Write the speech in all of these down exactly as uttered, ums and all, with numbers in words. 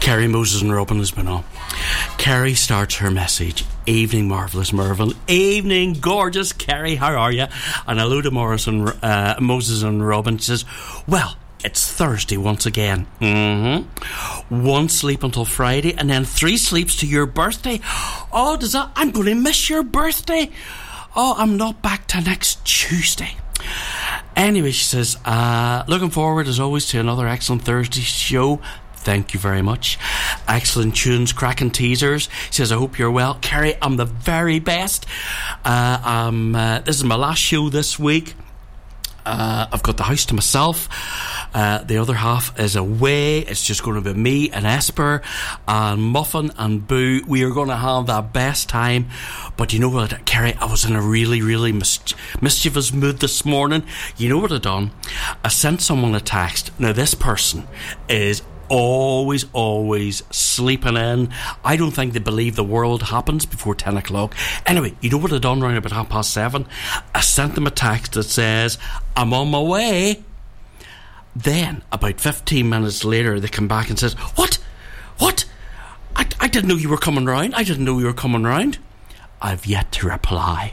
Kerry Moses and Robin has been on. Kerry starts her message. Evening, marvellous Mervyn. Evening, gorgeous Kerry. How are you? And hello to Morrison, uh, Moses and Robin. She says, well, it's Thursday once again. Mm-hmm. One sleep until Friday, and then three sleeps to your birthday. Oh, does that? I'm going to miss your birthday. Oh, I'm not back till next Tuesday. Anyway, she says, uh, looking forward as always to another excellent Thursday show. Thank you very much. Excellent tunes, cracking teasers. She says, I hope you're well. Kerry, I'm the very best. Uh, um, uh, this is my last show this week. Uh, I've got the house to myself. Uh, the other half is away. It's just going to be me and Esper and Muffin and Boo. We are going to have the best time. But you know what, Kerry? I was in a really, really mis- mischievous mood this morning. You know what I done? I sent someone a text. Now, this person is always, always sleeping in. I don't think they believe the world happens before ten o'clock. Anyway, you know what I done around about half past seven? I sent them a text that says, I'm on my way. Then, about fifteen minutes later, they come back and says, What? What? I, I didn't know you were coming round. I didn't know you were coming round. I've yet to reply.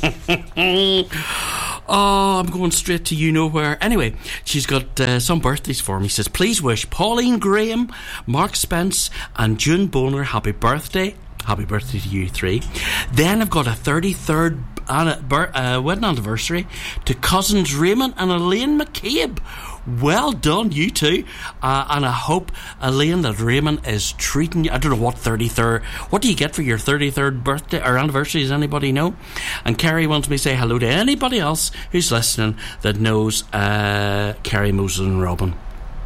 Oh, I'm going straight to you know where. Anyway, she's got uh, some birthdays for me. She says, please wish Pauline Graham, Mark Spence and June Boner happy birthday. Happy birthday to you three. Then I've got a thirty-third uh, wedding anniversary to cousins Raymond and Elaine McCabe. Well done, you two. Uh, and I hope, Elaine, that Raymond is treating you. I don't know what thirty-third. What do you get for your thirty-third birthday or anniversary? Does anybody know? And Kerry wants me to say hello to anybody else who's listening that knows uh, Kerry, Moses and Robin.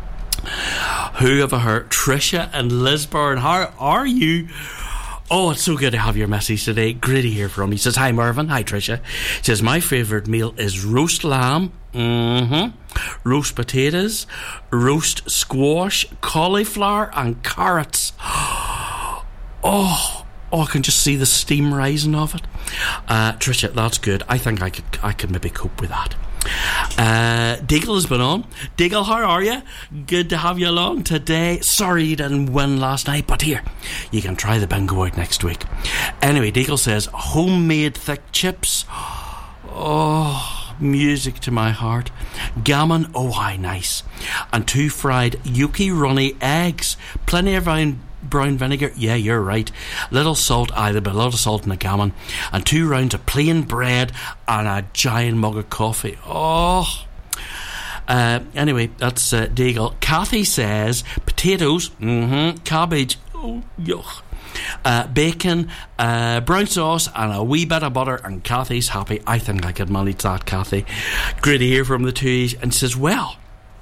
Who have I heard? Tricia and Lisburn. How are you? Oh, it's so good to have your message today. Great to hear from you. He says, hi, Mervyn. Hi, Tricia. He says, my favourite meal is roast lamb, mm-hmm, roast potatoes, roast squash, cauliflower, and carrots. Oh, oh, I can just see the steam rising of it. Uh, Tricia, that's good. I think I could, I could maybe cope with that. Uh, Deagle has been on. Deagle, how are you? Good to have you along today. Sorry you didn't win last night, but here, you can try the bingo out next week. Anyway, Deagle says, homemade thick chips. Oh, music to my heart. Gammon, oh, how nice. And two fried Yuki runny eggs. Plenty of round brown vinegar, yeah, you're right. Little salt, either, but a lot of salt in the gammon. And two rounds of plain bread and a giant mug of coffee. Oh. Uh, anyway, that's uh, Deagle. Kathy says potatoes, mm-hmm, cabbage, oh, yuck. Uh, bacon, uh, brown sauce, and a wee bit of butter, and Kathy's happy. I think I could manage that, Kathy. Great to hear from the two. And she says, well,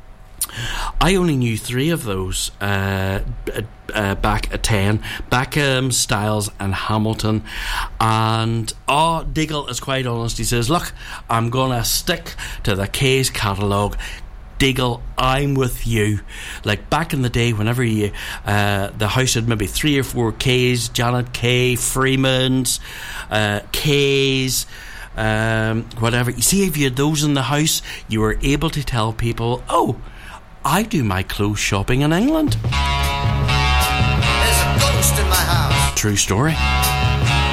I only knew three of those uh, uh, back at ten. Beckham, Styles and Hamilton. And oh, Deagle is quite honest. He says, look, I'm going to stick to the K's catalogue. Deagle, I'm with you. Like back in the day, whenever you uh, the house had maybe three or four K's, Janet K, Freeman's, uh, K's, um, whatever. You see, if you had those in the house, you were able to tell people, oh, I do my clothes shopping in England. There's a ghost in my house. True story.